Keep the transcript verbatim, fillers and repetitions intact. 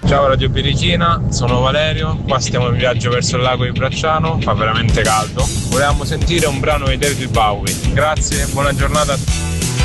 Ciao Radio Birichina, sono Valerio, qua stiamo in viaggio verso il lago di Bracciano, fa veramente caldo. Volevamo sentire un brano di David Bowie. Grazie, buona giornata.